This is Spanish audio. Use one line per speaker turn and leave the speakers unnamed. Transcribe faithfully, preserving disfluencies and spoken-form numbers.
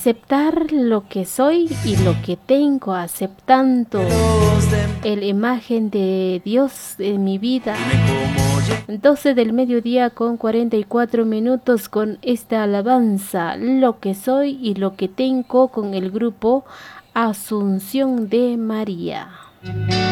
aceptar lo que soy y lo que tengo, aceptando la imagen de Dios en mi vida. doce del mediodía con cuarenta y cuatro minutos con esta alabanza, lo que soy y lo que tengo, con el grupo Asunción de María.